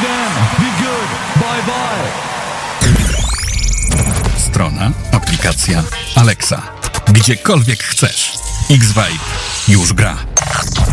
again. Be good. Bye bye. Strona, aplikacja, Alexa. Gdziekolwiek chcesz. X-Vibe już gra.